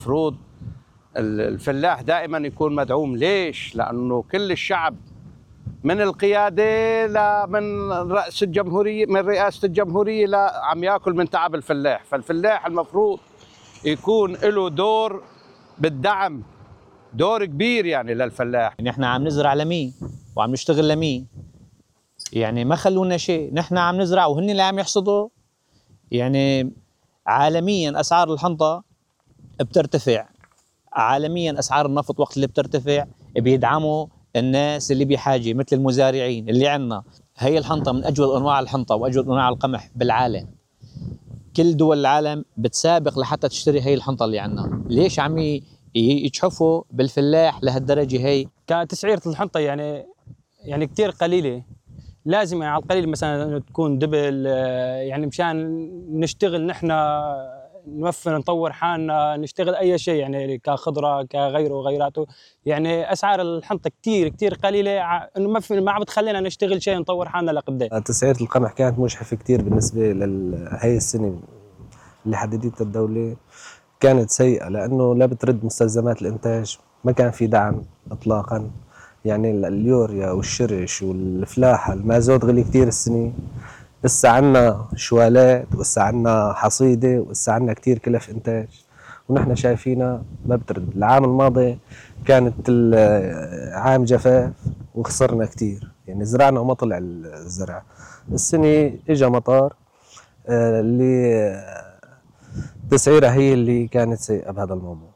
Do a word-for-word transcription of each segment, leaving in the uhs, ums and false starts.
المفروض الفلاح دائما يكون مدعوم. ليش؟ لأنه كل الشعب من القيادة لمن رأس الجمهورية، من رئاسة الجمهورية، لا عم ياكل من تعب الفلاح. فالفلاح المفروض يكون له دور بالدعم، دور كبير يعني للفلاح. يعني احنا عم نزرع لمين وعم نشتغل لمين؟ يعني ما خلونا شيء، نحن عم نزرع وهن اللي عم يحصدوا. يعني عالميا اسعار الحنطة بترتفع، عالميا اسعار النفط وقت اللي بترتفع بيدعموا الناس اللي بحاجه مثل المزارعين اللي عندنا. هي الحنطه من اجود انواع الحنطه واجود انواع القمح بالعالم. كل دول العالم بتسابق لحتى تشتري هي الحنطه اللي عندنا. ليش عم يجحفوا بالفلاح لهالدرجه هي؟ كتسعيره الحنطه يعني يعني كثير قليله. لازم يعني على القليل مثلا تكون دبل، يعني مشان نشتغل نحن، نوفر نطور حالنا، نشتغل اي شيء يعني كخضره كغيره وغيراته. يعني اسعار الحنطه كثير كثير قليله، انه ما في ما عم بتخلينا نشتغل شيء نطور حالنا لقدام. تسعيره القمح كانت مجحفه كثير بالنسبه لهي السنه اللي حددتها الدوله، كانت سيئه لانه لا بترد مستلزمات الانتاج، ما كان في دعم اطلاقا. يعني اليوريا والشرش والفلاحه، المازوت غلي كثير السنه. لسه عنا شوالات ولسه عنا حصيده ولسه عنا كثير كلف انتاج، ونحن شايفينها ما بترد. العام الماضي كانت عام جفاف وخسرنا كثير، يعني زرعنا وما طلع الزرع. السنه اجى مطر اللي تسعيرها هي اللي كانت سيئه بهذا الموضوع.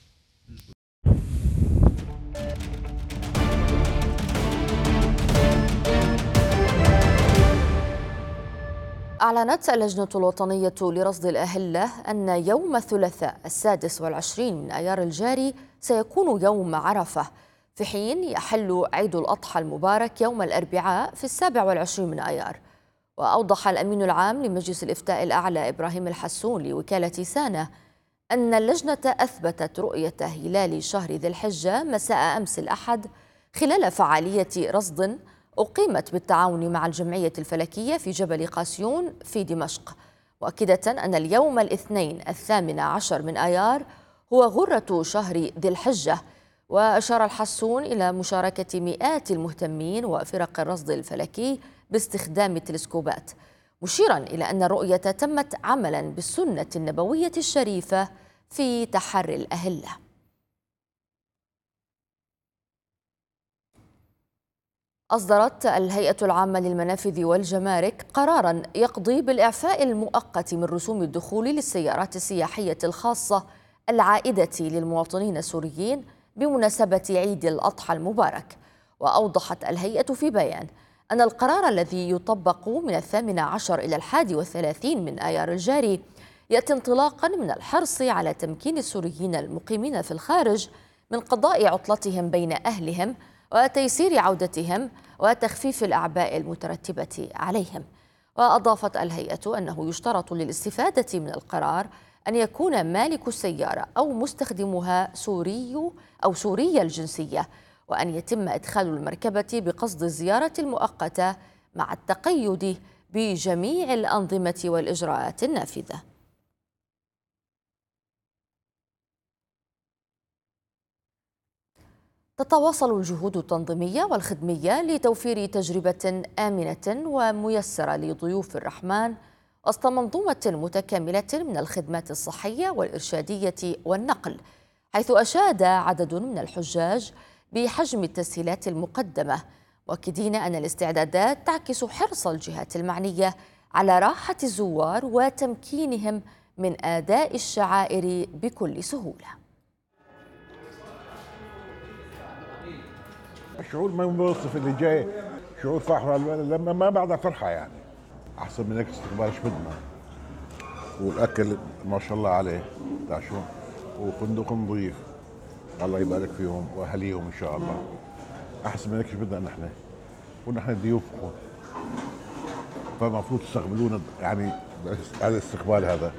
أعلنت اللجنة الوطنية لرصد الأهلة أن يوم الثلاثاء السادس والعشرين من أيار الجاري سيكون يوم عرفة، في حين يحل عيد الأضحى المبارك يوم الأربعاء في السابع والعشرين من أيار. وأوضح الأمين العام لمجلس الإفتاء الأعلى إبراهيم الحسون لوكالة سانة أن اللجنة أثبتت رؤية هلال شهر ذي الحجة مساء أمس الأحد خلال فعالية رصد أقيمت بالتعاون مع الجمعية الفلكية في جبل قاسيون في دمشق، مؤكدة أن اليوم الاثنين الثامن عشر من آيار هو غرة شهر ذي الحجة. وأشار الحسون إلى مشاركة مئات المهتمين وفرق الرصد الفلكي باستخدام التلسكوبات، مشيرا إلى أن الرؤية تمت عملا بالسنة النبوية الشريفة في تحري الأهلة. أصدرت الهيئة العامة للمنافذ والجمارك قراراً يقضي بالإعفاء المؤقت من رسوم الدخول للسيارات السياحية الخاصة العائدة للمواطنين السوريين بمناسبة عيد الأضحى المبارك. وأوضحت الهيئة في بيان أن القرار الذي يطبق من الثامن عشر إلى الحادي والثلاثين من آيار الجاري يأتي انطلاقاً من الحرص على تمكين السوريين المقيمين في الخارج من قضاء عطلتهم بين أهلهم وتيسير عودتهم وتخفيف الأعباء المترتبة عليهم. وأضافت الهيئة أنه يشترط للاستفادة من القرار أن يكون مالك السيارة أو مستخدمها سوري أو سوري الجنسية، وأن يتم إدخال المركبة بقصد الزيارة المؤقتة مع التقيد بجميع الأنظمة والإجراءات النافذة. تتواصل الجهود التنظيمية والخدمية لتوفير تجربة آمنة وميسرة لضيوف الرحمن وسط منظومة متكاملة من الخدمات الصحية والإرشادية والنقل، حيث أشاد عدد من الحجاج بحجم التسهيلات المقدمة، مؤكدين أن الاستعدادات تعكس حرص الجهات المعنية على راحة الزوار وتمكينهم من أداء الشعائر بكل سهولة. شعور ما بوصف اللي جاي، شعور فرحة لما ما بعدها فرحة، يعني أحسن من هيك استقبال ايش بدنا. والأكل ما شاء الله عليه تعشون، وفندق نظيف الله يبارك فيهم وأهليهم إن شاء الله. أحسن من هيك ايش بدنا نحن، ونحن ضيوفكم، فالمفروض تستقبلونا يعني هذا الاستقبال هذا.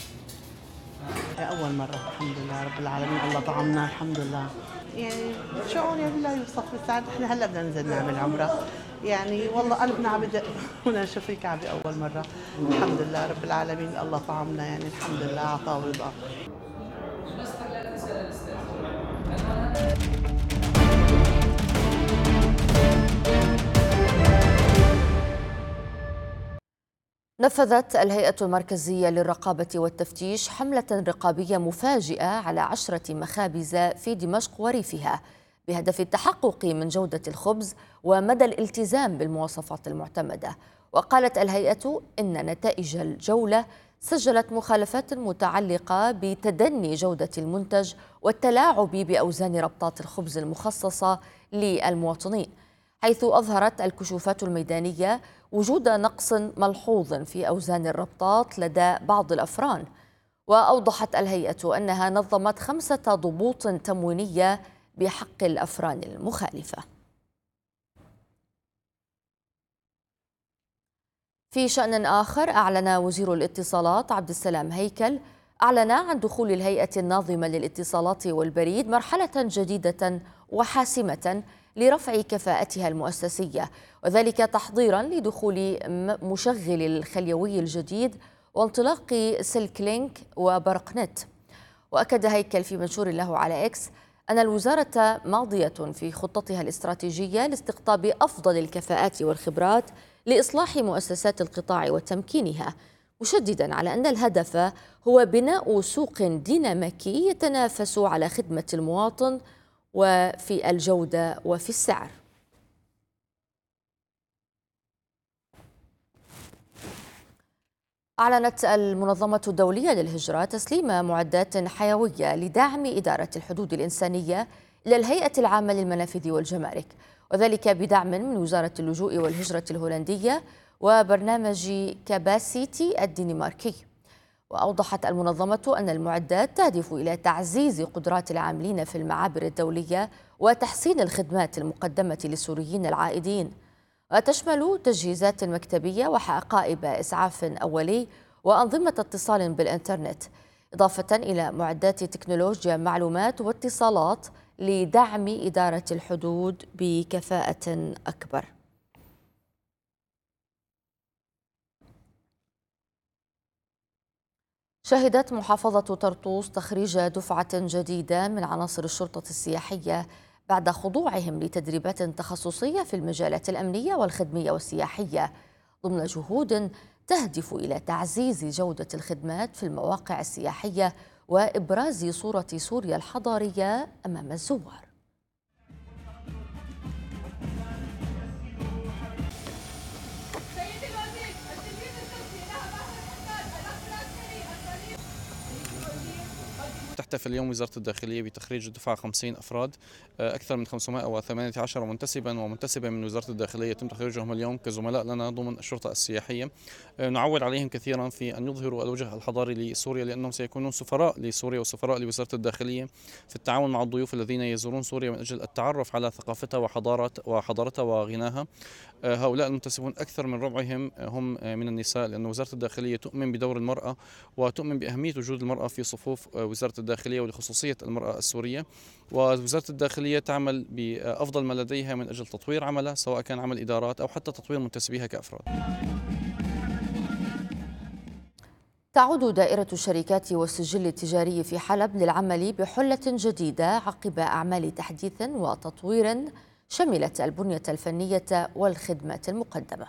أول مرة الحمد لله رب العالمين، الله طعمنا الحمد لله. يعني شعور يعني لا يوصف بالسعادة. احنا هلا بدنا ننزل نعمل عمرة، يعني والله قلبنا عم بدق ونشوف في كعبة أول مرة. الحمد لله رب العالمين، الله طعمنا يعني الحمد لله عطاء ورضا. نفذت الهيئة المركزية للرقابة والتفتيش حملة رقابية مفاجئة على عشرة مخابز في دمشق وريفها بهدف التحقق من جودة الخبز ومدى الالتزام بالمواصفات المعتمدة. وقالت الهيئة إن نتائج الجولة سجلت مخالفات متعلقة بتدني جودة المنتج والتلاعب بأوزان ربطات الخبز المخصصة للمواطنين، حيث أظهرت الكشوفات الميدانية وجود نقص ملحوظ في أوزان الربطات لدى بعض الأفران. وأوضحت الهيئة أنها نظمت خمسة ضبوط تموينية بحق الأفران المخالفة. في شأن آخر، أعلن وزير الاتصالات عبد السلام هيكل أعلن عن دخول الهيئة الناظمة للاتصالات والبريد مرحلة جديدة وحاسمة لرفع كفاءتها المؤسسية، وذلك تحضيرا لدخول مشغل الخليوي الجديد وانطلاق سلك لينك وبرق نت. وأكد هيكل في منشور له على إكس أن الوزارة ماضية في خطتها الاستراتيجية لاستقطاب أفضل الكفاءات والخبرات لإصلاح مؤسسات القطاع وتمكينها، مشددا على أن الهدف هو بناء سوق ديناميكي يتنافس على خدمة المواطن وفي الجودة وفي السعر. أعلنت المنظمة الدولية للهجرة تسليم معدات حيوية لدعم إدارة الحدود الإنسانية إلى الهيئة العامة للمنافذ والجمارك، وذلك بدعم من وزارة اللجوء والهجرة الهولندية وبرنامج كاباسيتي الدنماركي. وأوضحت المنظمة أن المعدات تهدف إلى تعزيز قدرات العاملين في المعابر الدولية وتحسين الخدمات المقدمة للسوريين العائدين، وتشمل تجهيزات مكتبية وحقائب إسعاف أولي وأنظمة اتصال بالإنترنت، إضافة إلى معدات تكنولوجيا معلومات واتصالات لدعم إدارة الحدود بكفاءة أكبر. شهدت محافظة طرطوس تخريج دفعة جديدة من عناصر الشرطة السياحية بعد خضوعهم لتدريبات تخصصية في المجالات الأمنية والخدمية والسياحية، ضمن جهود تهدف إلى تعزيز جودة الخدمات في المواقع السياحية وإبراز صورة سوريا الحضارية أمام الزوار. تحتفل اليوم وزارة الداخلية بتخريج دفعة خمسين أفراد، أكثر من خمسمائة وثمانية عشر منتسبا ومنتسبة من وزارة الداخلية يتم تخريجهم اليوم كزملاء لنا ضمن الشرطة السياحية. نعول عليهم كثيرا في أن يظهروا الوجه الحضاري لسوريا، لأنهم سيكونون سفراء لسوريا وسفراء لوزارة الداخلية في التعاون مع الضيوف الذين يزورون سوريا من أجل التعرف على ثقافتها وحضارة وحضارتها وغناها. هؤلاء المنتسبون أكثر من ربعهم هم من النساء، لأن وزارة الداخلية تؤمن بدور المرأة وتؤمن بأهمية وجود المرأة في صفوف وزارة الداخلية ولخصوصية المرأة السورية. ووزارة الداخلية تعمل بأفضل ما لديها من أجل تطوير عملها، سواء كان عمل إدارات أو حتى تطوير منتسبيها كأفراد. تعود دائرة الشركات والسجل التجاري في حلب للعمل بحلة جديدة عقب أعمال تحديث وتطوير شملت البنية الفنية والخدمات المقدمة.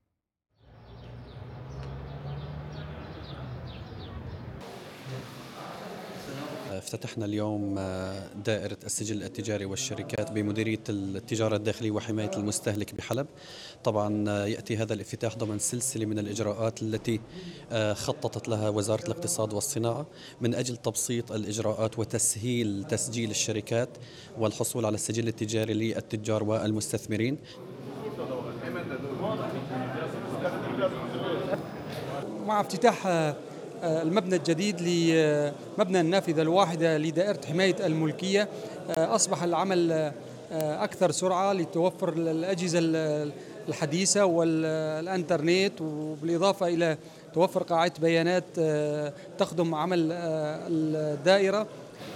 افتتحنا اليوم دائرة السجل التجاري والشركات بمديرية التجارة الداخلية وحماية المستهلك بحلب. طبعا يأتي هذا الافتتاح ضمن سلسلة من الإجراءات التي خططت لها وزارة الاقتصاد والصناعة من أجل تبسيط الإجراءات وتسهيل تسجيل الشركات والحصول على السجل التجاري للتجار والمستثمرين. مع افتتاح المبنى الجديد لمبنى النافذة الواحدة لدائرة حماية الملكية، أصبح العمل أكثر سرعة لتوفر الأجهزة الحديثة والإنترنت، وبالإضافة إلى توفر قاعدة بيانات تخدم عمل الدائرة.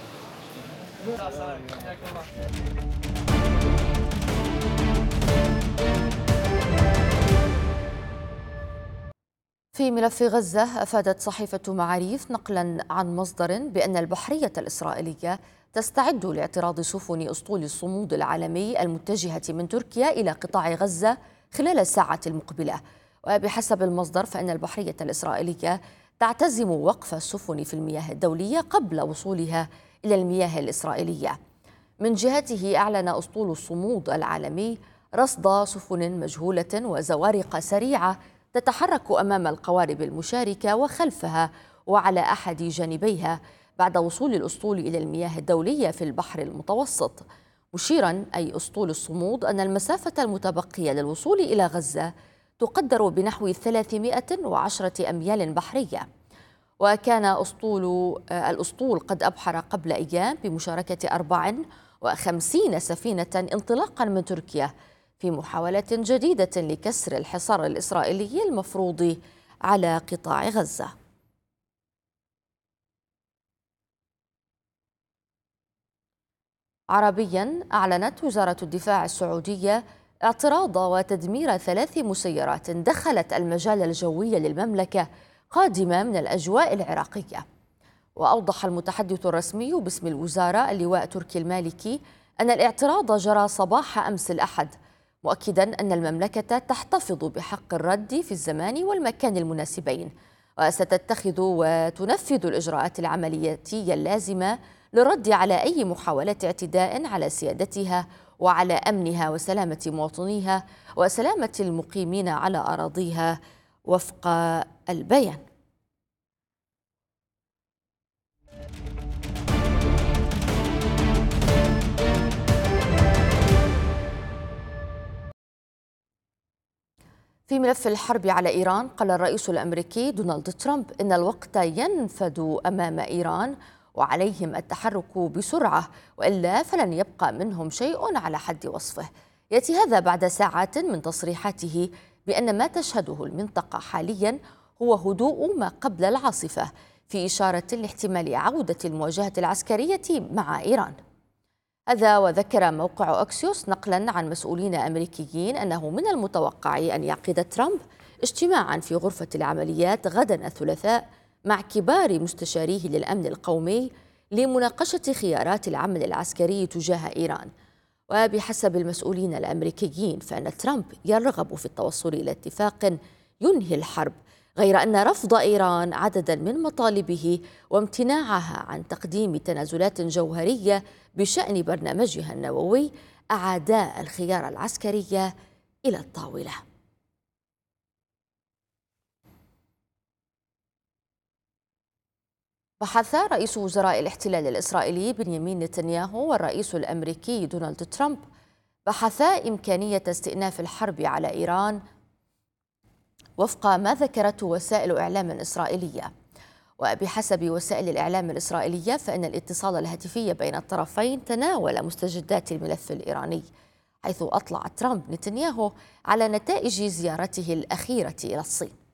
في ملف غزة، أفادت صحيفة معاريف نقلا عن مصدر بأن البحرية الإسرائيلية تستعد لاعتراض سفن أسطول الصمود العالمي المتجهة من تركيا إلى قطاع غزة خلال الساعة المقبلة. وبحسب المصدر فإن البحرية الإسرائيلية تعتزم وقف السفن في المياه الدولية قبل وصولها إلى المياه الإسرائيلية. من جهته أعلن أسطول الصمود العالمي رصد سفن مجهولة وزوارق سريعة تتحرك أمام القوارب المشاركة وخلفها وعلى أحد جانبيها بعد وصول الأسطول إلى المياه الدولية في البحر المتوسط، مشيرا أي أسطول الصمود أن المسافة المتبقية للوصول إلى غزة تقدر بنحو ثلاثمائة وعشرة أميال بحرية. وكان أسطول الأسطول قد أبحر قبل أيام بمشاركة أربع وخمسين سفينة انطلاقا من تركيا في محاولة جديدة لكسر الحصار الإسرائيلي المفروض على قطاع غزة. عربيا، أعلنت وزارة الدفاع السعودية اعتراض وتدمير ثلاث مسيرات دخلت المجال الجوي للمملكة قادمة من الأجواء العراقية. وأوضح المتحدث الرسمي باسم الوزارة اللواء تركي المالكي أن الاعتراض جرى صباح أمس الأحد، مؤكدا أن المملكة تحتفظ بحق الرد في الزمان والمكان المناسبين، وستتخذ وتنفذ الإجراءات العملياتية اللازمة للرد على أي محاولة اعتداء على سيادتها وعلى أمنها وسلامة مواطنيها وسلامة المقيمين على أراضيها وفق البيان. في ملف الحرب على إيران، قال الرئيس الأمريكي دونالد ترامب إن الوقت ينفد أمام إيران وعليهم التحرك بسرعة وإلا فلن يبقى منهم شيء على حد وصفه. يأتي هذا بعد ساعات من تصريحاته بأن ما تشهده المنطقة حاليا هو هدوء ما قبل العاصفة، في إشارة لاحتمال عودة المواجهة العسكرية مع إيران. هذا وذكر موقع أكسيوس نقلا عن مسؤولين أمريكيين أنه من المتوقع أن يعقد ترامب اجتماعا في غرفة العمليات غدا الثلاثاء مع كبار مستشاريه للأمن القومي لمناقشة خيارات العمل العسكري تجاه إيران. وبحسب المسؤولين الأمريكيين فإن ترامب يرغب في التوصل إلى اتفاق ينهي الحرب، غير أن رفض إيران عددا من مطالبه وامتناعها عن تقديم تنازلات جوهرية بشأن برنامجها النووي أعاد الخيار العسكري إلى الطاولة. بحث رئيس وزراء الاحتلال الإسرائيلي بنيامين نتنياهو والرئيس الأمريكي دونالد ترامب بحثا إمكانية استئناف الحرب على إيران وفق ما ذكرته وسائل إعلام إسرائيلية. وبحسب وسائل الإعلام الإسرائيلية فإن الاتصال الهاتفي بين الطرفين تناول مستجدات الملف الإيراني، حيث أطلع ترامب نتنياهو على نتائج زيارته الأخيرة إلى الصين.